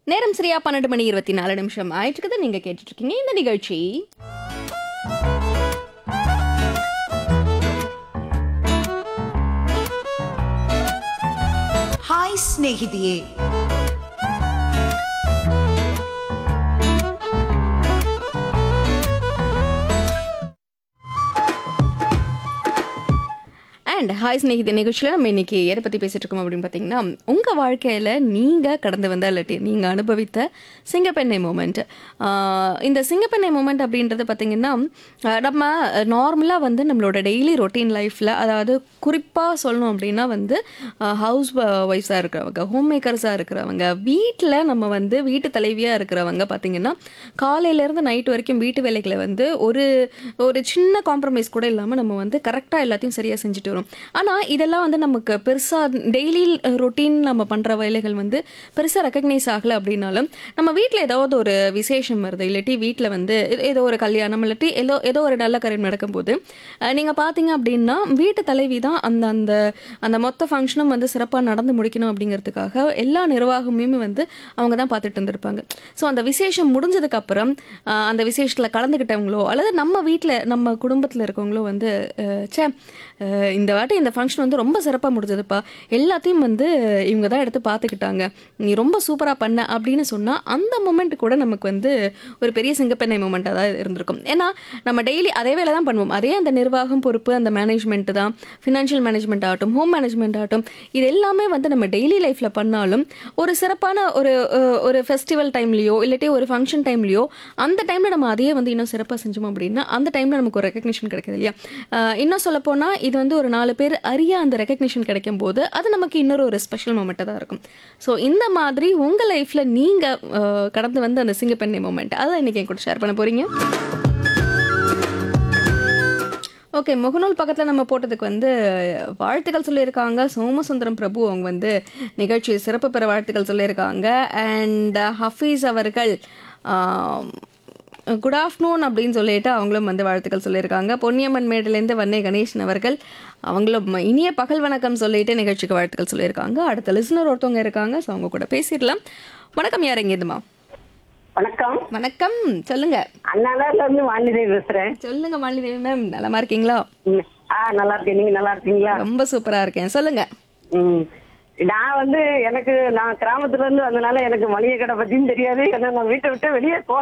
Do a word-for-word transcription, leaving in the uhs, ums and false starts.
நேரம் சரியா பன்னெண்டு மணி இருபத்தி நாலு நிமிஷம் ஆயிட்டு நீங்க கேட்டுட்டு இருக்கீங்க இந்த நிகழ்ச்சி ಹಾಯ್ ಸ್ನೇಹಿತೆಯೇ. அண்ட் ஹாய் ஸ்நேகிதி நிகழ்ச்சியில் நம்ம இன்னைக்கு எதை பற்றி பேசிட்டு இருக்கோம் அப்படின்னு பார்த்தீங்கன்னா உங்கள் வாழ்க்கையில் நீங்கள் கடந்து வந்த இல்லாட்டி நீங்கள் அனுபவித்த சிங்கப்பெண்ணை மூமெண்ட். இந்த சிங்கப்பெண்ணை மூமெண்ட் அப்படின்றது பார்த்தீங்கன்னா நம்ம நார்மலாக வந்து நம்மளோட டெய்லி ரொட்டீன் லைஃப்பில், அதாவது குறிப்பாக சொல்லணும் அப்படின்னா வந்து ஹவுஸ் ஒய்ஃப்ஸாக இருக்கிறவங்க, ஹோம் மேக்கர்ஸாக இருக்கிறவங்க, வீட்டில் நம்ம வந்து வீட்டு தலைவியாக இருக்கிறவங்க பார்த்தீங்கன்னா காலையிலேருந்து நைட் வரைக்கும் வீட்டு வேலைகளை வந்து ஒரு ஒரு சின்ன காம்ப்ரமைஸ் கூட இல்லாமல் நம்ம வந்து கரெக்டாக எல்லாத்தையும் சரியாக செஞ்சுட்டு வரும். ஆனால் இதெல்லாம் வந்து நமக்கு பெருசாக டெய்லி ரொட்டீன் நம்ம பண்ணுற வேலைகள் வந்து பெருசாக ரெக்கக்னைஸ் ஆகலை அப்படின்னாலும் நம்ம வீட்டில் ஏதாவது ஒரு விசேஷம் வருது, இல்லாட்டி வீட்டில் வந்து ஏதோ ஒரு கல்யாணம் இல்லாட்டி ஏதோ ஏதோ ஒரு நல்ல காரியம் நடக்கும்போது நீங்கள் பார்த்தீங்க அப்படின்னா வீட்டு தலைவி தான் அந்த அந்த அந்த மொத்த ஃபங்க்ஷனும் வந்து சிறப்பாக நடந்து முடிக்கணும் அப்படிங்கிறதுக்காக எல்லா நிர்வாகமுமே வந்து அவங்க தான் பார்த்துட்டு இருந்திருப்பாங்க. ஸோ அந்த விசேஷம் முடிஞ்சதுக்கப்புறம் அந்த விசேஷத்தில் கலந்துக்கிட்டவங்களோ அல்லது நம்ம வீட்டில் நம்ம குடும்பத்தில் இருக்கவங்களோ வந்து சே இந்த வாட்டி இந்த ஃபங்க்ஷன் வந்து ரொம்ப சிறப்பாக முடிஞ்சதுப்பா, எல்லாத்தையும் வந்து இவங்க தான் எடுத்து பார்த்துக்கிட்டாங்க, நீ ரொம்ப சூப்பராக பண்ண அப்படின்னு சொன்னால் அந்த மூமெண்ட் கூட நமக்கு வந்து ஒரு பெரிய சிங்கப்பெண்ணை மூமெண்ட்டாக தான் இருந்திருக்கும். ஏன்னா நம்ம டெய்லி அதே வேலை தான் பண்ணுவோம், அதே அந்த நிர்வாகம் பொறுப்பு, அந்த மேனேஜ்மெண்ட்டு தான், ஃபினான்ஷியல் மேனேஜ்மெண்ட் ஆகட்டும், ஹோம் மேனேஜ்மெண்ட் ஆகட்டும், இது எல்லாமே வந்து நம்ம டெய்லி லைஃப்பில் பண்ணாலும் ஒரு சிறப்பான ஒரு ஒரு ஃபெஸ்டிவல் டைம்லையோ இல்லாட்டி ஒரு ஃபங்க்ஷன் டைம்லையோ அந்த டைமில் நம்ம அதையே வந்து இன்னும் சிறப்பாக செஞ்சோம் அப்படின்னா அந்த டைமில் நமக்கு ஒரு ரெக்கக்னிஷன் கிடைக்குது இல்லையா. இன்னும் சொல்லப்போனால் இது வந்து ஒரு நாலு பேர் அறிய அந்த ரெக்கக்னிஷன் கிடைக்கும் போது அது நமக்கு இன்னொரு ஒரு ஸ்பெஷல் மூமெண்ட்டாக தான் இருக்கும். ஸோ இந்த மாதிரி உங்கள் லைஃப்பில் நீங்கள் கடந்து வந்து அந்த சிங்கப்பெண்ணை மூமெண்ட் அதை இன்றைக்கி என் கூட ஷேர் பண்ண போகிறீங்க. ஓகே, முகநூல் பக்கத்தில் நம்ம போட்டதுக்கு வந்து வாழ்த்துக்கள் சொல்லியிருக்காங்க. சோமசுந்தரம் பிரபு அவங்க வந்து நிகழ்ச்சி சிறப்பு பெற வாழ்த்துக்கள் சொல்லியிருக்காங்க. அண்ட் ஹஃபீஸ் அவர்கள் குட் ஆஃப்டர்நூன் அப்படின்னு சொல்லிட்டு அவங்களும் வந்து வாழ்த்துக்கள் சொல்லியிருக்காங்க. பொன்னியம்மன் மேட்டிலேருந்து வன்னே கணேசன் அவர்கள் அவங்களும் இனிய பகல் வணக்கம் சொல்லிட்டு நிகழ்ச்சிக்கு வாழ்த்துக்கள் சொல்லியிருக்காங்க. அடுத்த லிசனர் ஒருத்தவங்க இருக்காங்க, ஸோ அவங்க கூட பேசிடலாம். வணக்கம், யார் எங்கேருந்துமா? வணக்கம். வணக்கம், சொல்லுங்க. அண்ணாநகர்ல இருந்து மாலிதேவி பேசுறேன். சொல்லுங்க மாலிதேவி மேம், நலமா இருக்கீங்களா? ஆ, நல்லா இருக்கேன். நீங்க நல்லா இருக்கீங்களா? ரொம்ப சூப்பரா இருக்கேன், சொல்லுங்க. ம் நான் வந்து எனக்கு நான் கிராமத்துல இருந்து வந்தனால எனக்கு மளிகை கடை பத்தியும் தெரியாது. ஏன்னா நான் வீட்டை விட்டு வெளியே போக